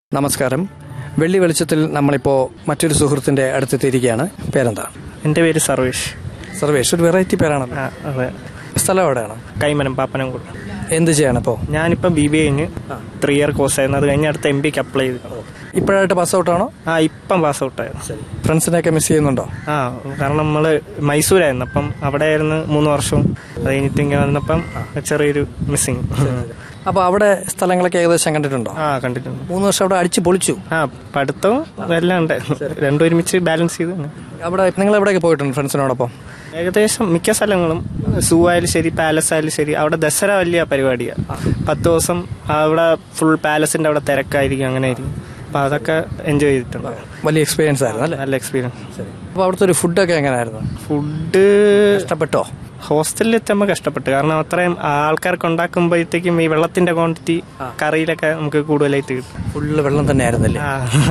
നമസ്കാരം. വെള്ളി വെളിച്ചത്തിൽ നമ്മളിപ്പോൾ മറ്റൊരു സുഹൃത്തിൻ്റെ അടുത്തെത്തിയിരിക്കുകയാണ്. പേരെന്താണ്? എൻ്റെ പേര് സർവേഷ്. സർവേഷ് ഒരു വെറൈറ്റി പേരാണല്ലോ. അതെ. സ്ഥലം എവിടെയാണ്? കൈമനം, പാപ്പനംകുടി. എന്ത് ചെയ്യണം ഇപ്പോൾ? ഞാനിപ്പോൾ BBA കഴിഞ്ഞ് 3 ഇയർ കോഴ്സായിരുന്നു. അത് കഴിഞ്ഞ് അടുത്ത MBക്ക് അപ്ലൈ ചെയ്തു. ഇപ്പോഴായിട്ട് പാസ് ഔട്ടാണോ? ഇപ്പം പാസ് ഔട്ടായിരുന്നു. ഫ്രണ്ട്സിനെയൊക്കെ മിസ് ചെയ്യുന്നുണ്ടോ? കാരണം നമ്മൾ മൈസൂരായിരുന്നു. അപ്പം അവിടെ ആയിരുന്നു 3 വർഷവും. അത് കഴിഞ്ഞിട്ട് ഇങ്ങനെ വന്നപ്പം ചെറിയൊരു മിസ്സിങ്. അപ്പോൾ അവിടെ സ്ഥലങ്ങളൊക്കെ ഏകദേശം കണ്ടിട്ടുണ്ടോ? കണ്ടിട്ടുണ്ട്. 3 വർഷം അവിടെ അടിച്ച് പൊളിച്ചു. പഠിത്തവും എല്ലാം ഉണ്ടായിരുന്നു. രണ്ടും ഒരുമിച്ച് ബാലൻസ് ചെയ്ത്. അവിടെ നിങ്ങൾ എവിടെയൊക്കെ പോയിട്ടുണ്ട് ഫ്രണ്ട്സിനോടൊപ്പം? ഏകദേശം മിക്ക സ്ഥലങ്ങളും, സൂ ആയാലും ശരി, പാലസ് ആയാലും ശരി. അവിടെ ദസറ വലിയ പരിപാടിയാണ്. 10 ദിവസം അവിടെ ഫുൾ പാലസിന്റെ അവിടെ തിരക്കായിരിക്കും, അങ്ങനെ ആയിരിക്കും. അപ്പോൾ അതൊക്കെ എൻജോയ് ചെയ്തിട്ടുണ്ട്. വലിയ എക്സ്പീരിയൻസ് ആയിരുന്നു അല്ലേ? നല്ല എക്സ്പീരിയൻസ്. അപ്പോൾ അവിടുത്തെ ഒരു ഫുഡൊക്കെ എങ്ങനെയായിരുന്നു? ഫുഡ് ഇഷ്ടപ്പെട്ടോ? ഹോസ്റ്റലിൽ എത്തുമ്പോൾ കഷ്ടപ്പെട്ടു. കാരണം അത്രയും ആൾക്കാർക്ക് ഉണ്ടാക്കുമ്പോഴത്തേക്കും ഈ വെള്ളത്തിന്റെ ക്വാണ്ടിറ്റി കറിയിലൊക്കെ നമുക്ക് കൂടുതലായിട്ട് കിട്ടും. ഫുള്ള് വെള്ളം തന്നെ ആയിരുന്നല്ലേ?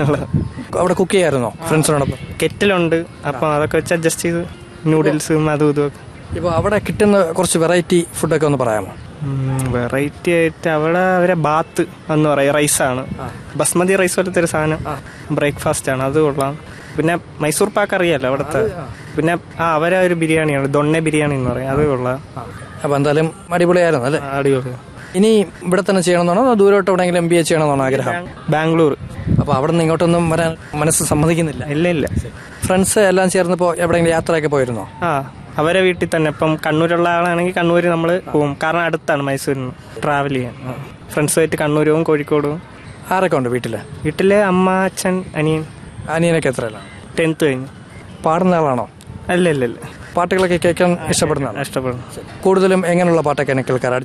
അവിടെ കുക്ക് ചെയ്യായിരുന്നോ ഫ്രണ്ട്സിനോടൊപ്പം? കെറ്റിലുണ്ട്. അപ്പം അതൊക്കെ വെച്ച് അഡ്ജസ്റ്റ് ചെയ്ത് നൂഡിൽസും അതും ഇതുമൊക്കെ. ഇപ്പോൾ അവിടെ കിട്ടുന്ന കുറച്ച് വെറൈറ്റി ഫുഡൊക്കെ ഒന്ന് പറയാമോ? വെറൈറ്റി ആയിട്ട് അവരെ ബാത്ത് എന്ന് പറയും, റൈസാണ്. ബസ്മതി റൈസ് പോലത്തെ ഒരു സാധനം. ബ്രേക്ക്ഫാസ്റ്റ് ആണ്, അത് കൊള്ളാം. പിന്നെ മൈസൂർ പാക്ക് അറിയാലോ അവിടുത്തെ. പിന്നെ അവരെ ഒരു ബിരിയാണിയാണ്, ദൊണ്ണ ബിരിയാണി എന്ന് പറയും, അത് കൊള്ളാം. അപ്പോൾ എന്തായാലും അടിപൊളിയായിരുന്നു അല്ലേ? അടിപൊളി. ഇനി ഇവിടെ തന്നെ ചെയ്യണമെന്നാണോ അതോ ദൂരോട്ട് എവിടെയെങ്കിലും MBA ചെയ്യണമെന്നാണോ ആഗ്രഹം? ബാംഗ്ലൂർ. അപ്പോൾ അവിടെ നിന്ന് ഇങ്ങോട്ടൊന്നും വരാൻ മനസ്സ് സമ്മതിക്കുന്നില്ല? ഇല്ല. ഫ്രണ്ട്സ് എല്ലാം ചേർന്നപ്പോൾ എവിടെയെങ്കിലും യാത്രയൊക്കെ പോയിരുന്നോ? അവരെ വീട്ടിൽ തന്നെ. ഇപ്പം കണ്ണൂരുള്ള ആളാണെങ്കിൽ കണ്ണൂർ നമ്മൾ പോകും. കാരണം അടുത്താണ് മൈസൂരിൽ നിന്ന് ട്രാവൽ ചെയ്യാൻ. ഫ്രണ്ട്സുമായിട്ട് കണ്ണൂർ പോകും, കോഴിക്കോട് പോകും. ആരൊക്കെ ഉണ്ട് വീട്ടിൽ? അമ്മ, അച്ഛൻ, അനിയൻ. അനിയനൊക്കെ എത്രയല്ല? 10th കഴിഞ്ഞു. പാടുന്ന ആളാണോ? അല്ല. പാട്ടുകളൊക്കെ കേൾക്കാൻ ഇഷ്ടപ്പെടുന്നതാണ്? ഇഷ്ടപ്പെടുന്നു. കൂടുതലും എങ്ങനെയുള്ള പാട്ടൊക്കെയാണ് കേൾക്കാറ്?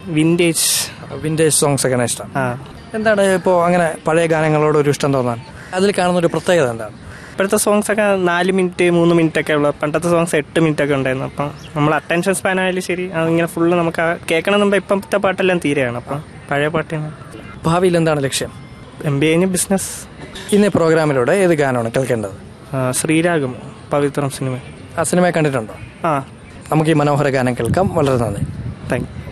വിന്റേജ് സോങ്സ് ഒക്കെയാണ് ഇഷ്ടം. എന്താണ് ഇപ്പോൾ അങ്ങനെ പഴയ ഗാനങ്ങളോടൊരു ഇഷ്ടം തോന്നാൻ? അതിൽ കാണുന്നൊരു പ്രത്യേകത എന്താണ്? ഇപ്പോഴത്തെ സോങ്സ് ഒക്കെ 4 മിനിറ്റ് 3 മിനിറ്റ് ഒക്കെ ഉള്ളു. പണ്ടത്തെ സോങ്സ് 8 മിനിറ്റ് ഒക്കെ ഉണ്ടായിരുന്നു. അപ്പം നമ്മൾ അറ്റൻഷൻ സ്പാൻ ആയാലും ശരി, അതിങ്ങനെ ഫുള്ള് നമുക്ക് കേൾക്കണമെന്നുമ്പോൾ ഇപ്പോഴത്തെ പാട്ടെല്ലാം തീരെയാണ്. അപ്പം പഴയ പാട്ടാണ്. ഭാവിയിൽ എന്താണ് ലക്ഷ്യം? MBA കഴിഞ്ഞ് ബിസിനസ്. ഇന്ന് പ്രോഗ്രാമിലൂടെ ഏത് ഗാനമാണ് കേൾക്കേണ്ടത്? ശ്രീരാഗം, പവിത്രം സിനിമ. ആ സിനിമ കണ്ടിട്ടുണ്ടോ? നമുക്ക് ഈ മനോഹര ഗാനം കേൾക്കാം. വളരെ നന്ദി. Thank you.